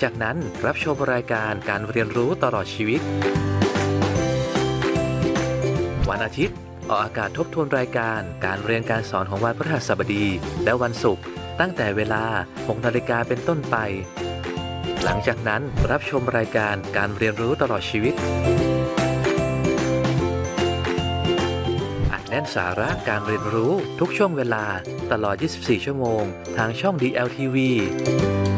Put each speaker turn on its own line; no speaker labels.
จากนั้นรับชมรายการการเรียนรู้ตลอดชีวิตวันอาทิตย์ออกอากาศทบทวนรายการการเรียนการสอนของวันพฤหัสบดีและวันศุกร์ตั้งแต่เวลา 6 นาฬิกาเป็นต้นไปหลังจากนั้นรับชมรายการการเรียนรู้ตลอดชีวิตอัดแน่นสาระการเรียนรู้ทุกช่วงเวลาตลอด 24 ชั่วโมงทางช่อง DLTV